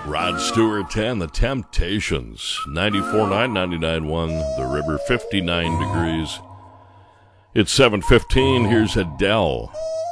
Rod Stewart 10, The Temptations, 94.9, 99.1, The River, 59 degrees. It's 7:15. Here's Adele.